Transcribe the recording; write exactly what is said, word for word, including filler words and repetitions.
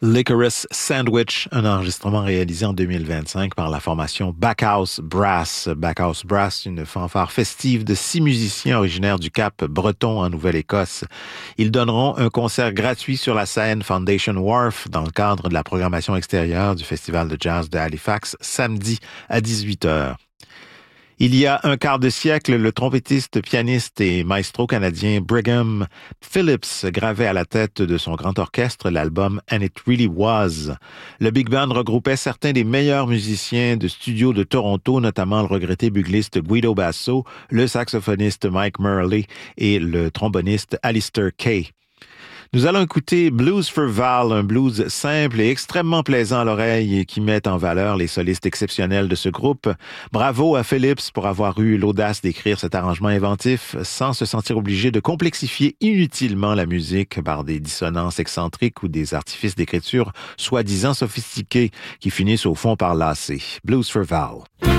Licorice Sandwich, un enregistrement réalisé en deux mille vingt-cinq par la formation Backhouse Brass. Backhouse Brass, une fanfare festive de six musiciens originaires du Cap Breton en Nouvelle-Écosse. Ils donneront un concert gratuit sur la scène Foundation Wharf dans le cadre de la programmation extérieure du Festival de jazz de Halifax samedi à dix-huit heures. Il y a un quart de siècle, le trompettiste, pianiste et maestro canadien Brigham Phillips gravait à la tête de son grand orchestre l'album And It Really Was. Le Big Band regroupait certains des meilleurs musiciens de studio de Toronto, notamment le regretté bugliste Guido Basso, le saxophoniste Mike Murley et le tromboniste Alistair Kay. Nous allons écouter Blues for Val, un blues simple et extrêmement plaisant à l'oreille et qui met en valeur les solistes exceptionnels de ce groupe. Bravo à Phillips pour avoir eu l'audace d'écrire cet arrangement inventif sans se sentir obligé de complexifier inutilement la musique par des dissonances excentriques ou des artifices d'écriture soi-disant sophistiqués qui finissent au fond par lasser. Blues for Val.